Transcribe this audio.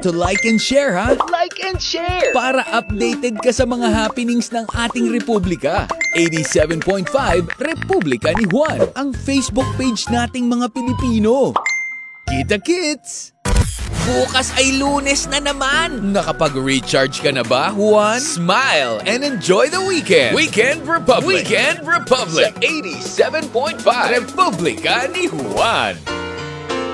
to like and share, ha? Like and share! Para updated ka sa mga happenings ng ating Republika. 87.5 Republika ni Juan, ang Facebook page nating mga Pilipino. Kita-kits! Bukas ay Lunes na naman! Nakapag-recharge ka na ba, Juan? Smile and enjoy the weekend! Weekend Republic! Weekend Republic! Sa 87.5 Republika ni Juan!